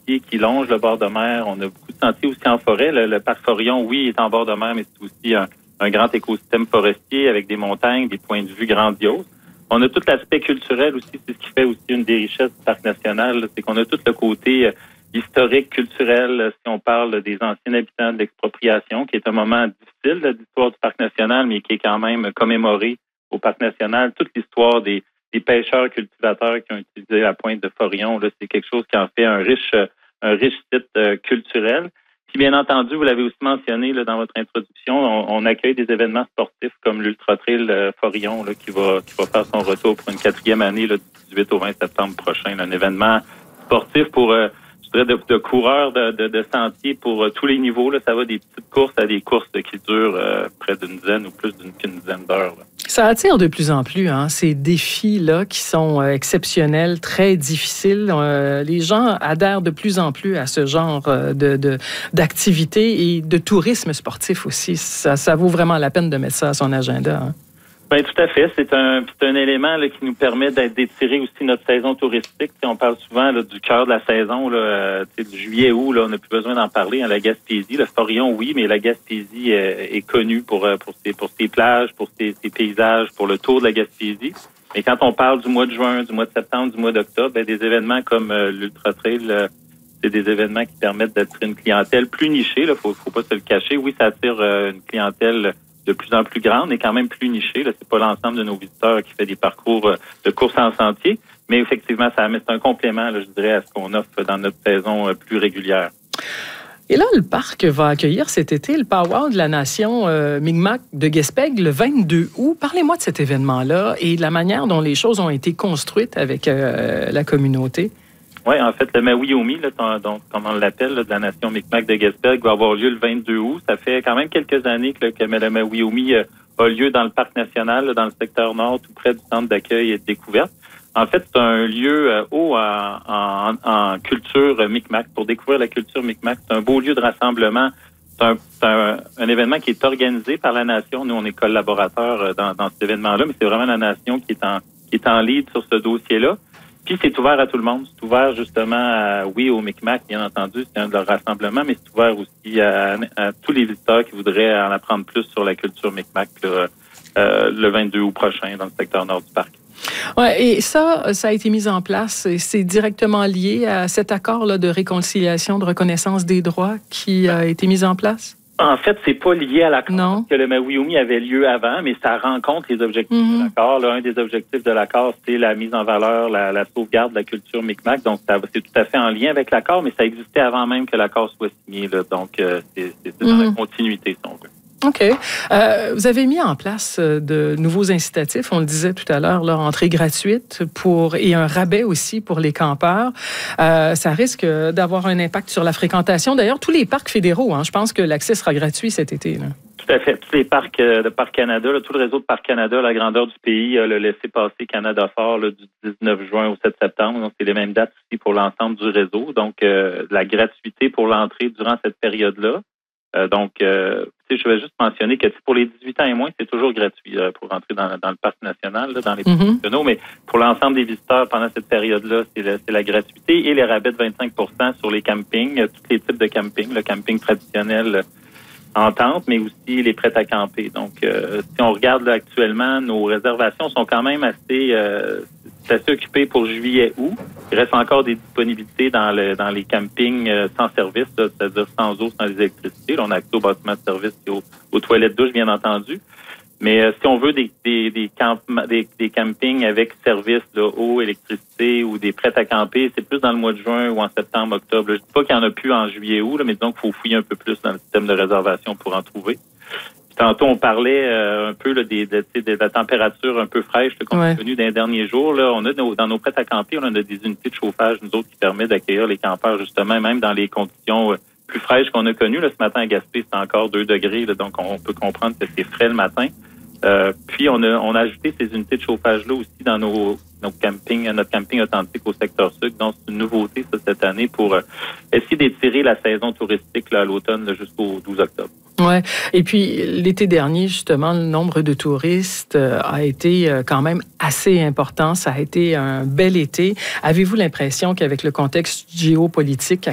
sentiers qui longent le bord de mer. On a beaucoup de sentiers aussi en forêt. Le parc Forillon, oui, est en bord de mer, mais c'est aussi un grand écosystème forestier avec des montagnes, des points de vue grandioses. On a tout l'aspect culturel aussi. C'est ce qui fait aussi une des richesses du parc national, là, c'est qu'on a tout le côté historique, culturel, si on parle des anciens habitants de l'expropriation, qui est un moment difficile de l'histoire du parc national, mais qui est quand même commémoré au parc national. Toute l'histoire des pêcheurs cultivateurs qui ont utilisé la pointe de Forillon, là, c'est quelque chose qui en fait un riche site culturel. Puis bien entendu, vous l'avez aussi mentionné là, dans votre introduction, on accueille des événements sportifs comme l'Ultra Trail Forillon là, qui va faire son retour pour une 4e année là, du 18 au 20 septembre prochain. Là, un événement sportif pour de coureurs de sentiers pour tous les niveaux. Là, ça va des petites courses à des courses qui durent près d'une dizaine ou plus qu'une dizaine d'heures. Là. Ça attire de plus en plus, ces défis-là qui sont exceptionnels, très difficiles. Les gens adhèrent de plus en plus à ce genre d'activités et de tourisme sportif aussi. Ça vaut vraiment la peine de mettre ça à son agenda. Ben tout à fait. C'est un élément là, qui nous permet d'étirer aussi notre saison touristique. T'sais, on parle souvent là, du cœur de la saison, là, du juillet-août. Là, on n'a plus besoin d'en parler. La Gaspésie, le Forillon, oui, mais la Gaspésie est connue pour ses plages, pour ses paysages, pour le tour de la Gaspésie. Mais quand on parle du mois de juin, du mois de septembre, du mois d'octobre, des événements comme l'Ultra Trail, c'est des événements qui permettent d'attirer une clientèle plus nichée. Là, faut pas se le cacher. Oui, ça attire une clientèle de plus en plus grande et quand même plus nichée. Là, c'est pas l'ensemble de nos visiteurs qui fait des parcours de course en sentier, mais effectivement, c'est un complément, là, je dirais, à ce qu'on offre dans notre saison plus régulière. Et là, le parc va accueillir cet été le Powwow de la nation Mi'kmaq de Gaspé le 22 août. Parlez-moi de cet événement-là et de la manière dont les choses ont été construites avec la communauté. Oui, en fait, le Maui-Omi, donc, comme on l'appelle, là, de la nation Mi'kmaq de Gaspé, va avoir lieu le 22 août. Ça fait quand même quelques années que le Maui-Omi a lieu dans le parc national, là, dans le secteur nord, tout près du centre d'accueil et de découverte. En fait, c'est un lieu haut en culture Mi'kmaq. Pour découvrir la culture Mi'kmaq, c'est un beau lieu de rassemblement. C'est un événement qui est organisé par la nation. Nous, on est collaborateurs dans cet événement-là, mais c'est vraiment la nation qui est en lead sur ce dossier-là. Puis c'est ouvert à tout le monde. C'est ouvert justement, aux Mi'kmaq, bien entendu, c'est un de leurs rassemblements, mais c'est ouvert aussi à tous les visiteurs qui voudraient en apprendre plus sur la culture Mi'kmaq le 22 août prochain dans le secteur nord du parc. Ouais, et ça a été mis en place et c'est directement lié à cet accord là, de réconciliation, de reconnaissance des droits qui a été mis en place? En fait, c'est pas lié à l'accord que le Maui-Omi avait lieu avant, mais ça rencontre les objectifs de l'accord. Là, un des objectifs de l'accord, c'est la mise en valeur, la sauvegarde de la culture Mi'kmaq. Donc, c'est tout à fait en lien avec l'accord, mais ça existait avant même que l'accord soit signé. Là. Donc, c'est dans la continuité, si on veut. OK. Vous avez mis en place de nouveaux incitatifs, on le disait tout à l'heure, là, entrée gratuite et un rabais aussi pour les campeurs. Ça risque d'avoir un impact sur la fréquentation. D'ailleurs, tous les parcs fédéraux, je pense que l'accès sera gratuit cet été. Là. Tout à fait. Tous les parcs de Parc Canada, là, tout le réseau de Parc Canada, la grandeur du pays, le laissez-passer Canada Fort là, du 19 juin au 7 septembre. Donc, c'est les mêmes dates aussi pour l'ensemble du réseau. Donc, la gratuité pour l'entrée durant cette période-là. Je vais juste mentionner que pour les 18 ans et moins, c'est toujours gratuit pour rentrer dans le parc national, là, dans les parcs nationaux, mais pour l'ensemble des visiteurs pendant cette période-là, c'est la gratuité et les rabais de 25% sur les campings, tous les types de camping, le camping traditionnel en tente, mais aussi les prêts à camper. Donc, si on regarde là, actuellement, nos réservations sont quand même assez occupées pour juillet-août. Il reste encore des disponibilités dans les campings sans service, là, c'est-à-dire sans eau, sans électricité. Là, on a accès aux bâtiments de service et aux toilettes douches, bien entendu. Mais si on veut des campings avec service, là, eau, électricité ou des prêts à camper, c'est plus dans le mois de juin ou en septembre, octobre. Là, je dis pas qu'il y en a plus en juillet-août, mais disons qu'il faut fouiller un peu plus dans le système de réservation pour en trouver. Puis tantôt, on parlait un peu là, de la température un peu fraîche là, qu'on a connue dans les derniers jours. Là, on a dans nos prêts à camper, on a des unités de chauffage, nous autres, qui permettent d'accueillir les campeurs, justement, même dans les conditions plus fraîches qu'on a connues. Là, ce matin à Gaspé, c'est encore 2 degrés, là, donc on peut comprendre que c'est frais le matin. Puis on a ajouté ces unités de chauffage-là aussi dans notre camping authentique au secteur sud. Donc, c'est une nouveauté ça, cette année pour essayer d'étirer la saison touristique là, à l'automne là, jusqu'au 12 octobre. Ouais. Et puis, l'été dernier, justement, le nombre de touristes a été quand même assez important. Ça a été un bel été. Avez-vous l'impression qu'avec le contexte géopolitique